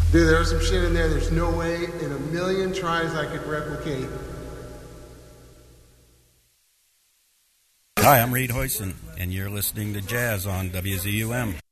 Dude, there was some shit in there there's no way in a million tries I could replicate. Hi, I'm Reed Hoyson, and you're listening to Jazz on WZUM.